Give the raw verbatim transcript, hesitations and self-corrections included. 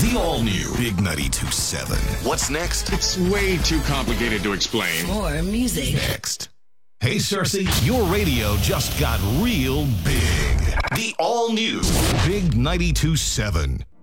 The all-new Big ninety-two point seven. What's next? It's way too complicated to explain. More music. Next. Hey, Cersei, your radio just got real big. The all-new Big ninety-two point seven.